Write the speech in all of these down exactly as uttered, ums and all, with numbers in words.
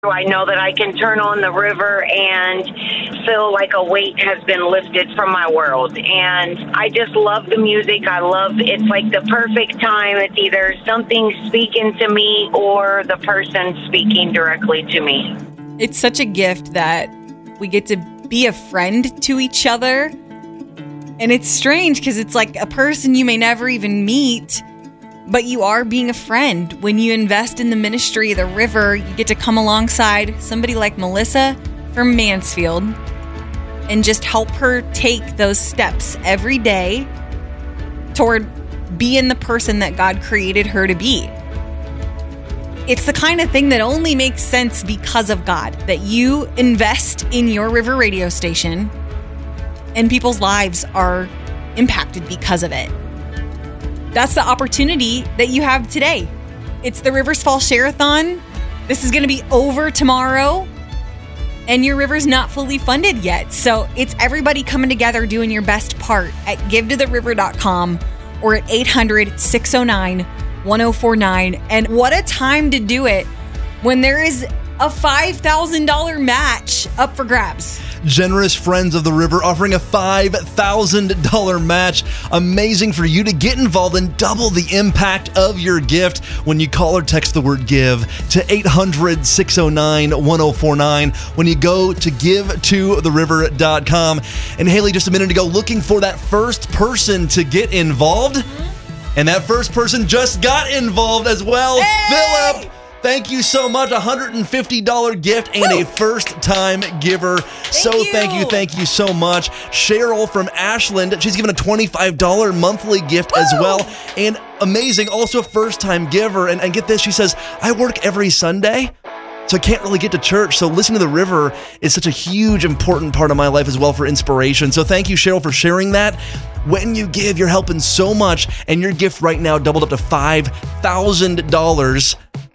I know that I can turn on the river and feel like a weight has been lifted from my world. And I just love the music. I love, it's like the perfect time. It's either something speaking to me or the person speaking directly to me. It's such a gift that we get to be a friend to each other. And it's strange because it's like a person you may never even meet, but you are being a friend. When you invest in the ministry of the river, you get to come alongside somebody like Melissa from Mansfield and just help her take those steps every day toward being the person that God created her to be. It's the kind of thing that only makes sense because of God, that you invest in your river radio station and people's lives are impacted because of it. That's the opportunity that you have today. It's the Rivers Fall Share-a-thon. This is going to be over tomorrow, and your river's not fully funded yet. So it's everybody coming together doing your best part at give to the river dot com or at eight hundred, six oh nine, one oh four nine. And what a time to do it when there is a five thousand dollars match up for grabs. Generous Friends of the River offering a five thousand dollars match. Amazing for you to get involved and double the impact of your gift when you call or text the word GIVE to eight hundred, six oh nine, one oh four nine when you go to give to the river dot com. And Haley, just a minute ago, looking for that first person to get involved. And that first person just got involved as well. Hey! Philip! Thank you so much. A one hundred fifty dollars gift and Woo! a first-time giver. Thank so you. thank you, thank you so much. Cheryl from Ashland, she's given a twenty-five dollars monthly gift Woo! as well. And amazing, also a first-time giver. And, and get this, she says, I work every Sunday, so I can't really get to church. So listening to the river is such a huge, important part of my life as well for inspiration. So thank you, Cheryl, for sharing that. When you give, you're helping so much. And your gift right now doubled up to five thousand dollars.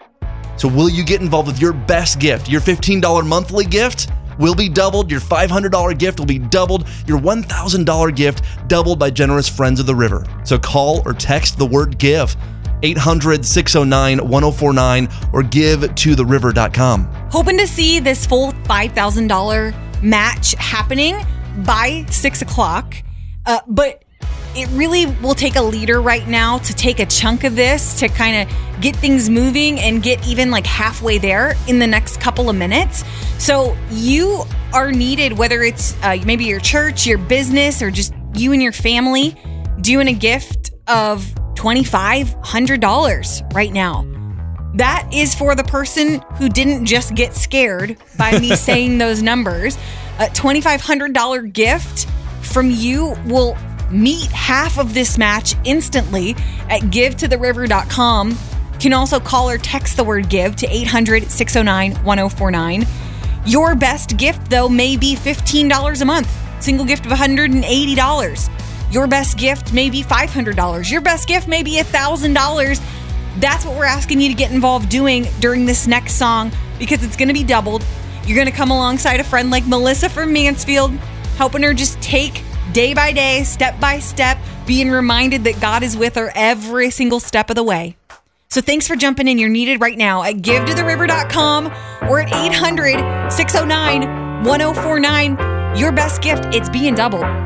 So will you get involved with your best gift? Your fifteen dollars monthly gift will be doubled. Your five hundred dollars gift will be doubled. Your one thousand dollars gift doubled by Generous Friends of the River. So call or text the word GIVE, eight hundred, six oh nine, one oh four nine, or give to the river dot com. Hoping to see this full five thousand dollars match happening by six o'clock. Uh, but it really will take a leader right now to take a chunk of this to kind of get things moving and get even like halfway there in the next couple of minutes. So you are needed, whether it's uh, maybe your church, your business, or just you and your family doing a gift of twenty-five hundred dollars right now. That is for the person who didn't just get scared by me saying those numbers. A twenty-five hundred dollars gift from you will meet half of this match instantly at give to the river dot com. You can also call or text the word GIVE to eight hundred, six oh nine, one oh four nine. Your best gift, though, may be fifteen dollars a month. Single gift of one hundred eighty dollars. Your best gift may be five hundred dollars. Your best gift may be one thousand dollars. That's what we're asking you to get involved doing during this next song, because it's going to be doubled. You're going to come alongside a friend like Melissa from Mansfield, helping her just take day by day, step by step, being reminded that God is with her every single step of the way. So thanks for jumping in. You're needed right now at give to the river dot com or at eight hundred, six oh nine, one oh four nine. Your best gift, it's being doubled.